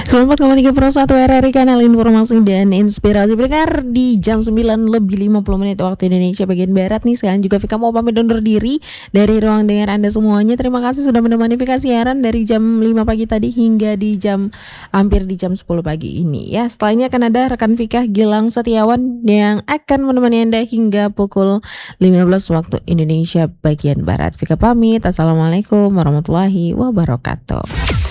94,3 RRI Kanal Informasi dan Inspirasi Pendengar di jam 9 lebih 50 menit waktu Indonesia bagian Barat nih. Sekarang juga Vika mau pamit undur diri dari ruang dengar Anda semuanya. Terima kasih sudah menemani Vika siaran dari jam 5 pagi tadi hingga di hampir di jam 10 pagi ini ya. Setelahnya akan ada rekan Vika Gilang Setiawan yang akan menemani Anda hingga pukul 15 waktu Indonesia bagian Barat. Vika pamit. Assalamualaikum warahmatullahi wabarakatuh.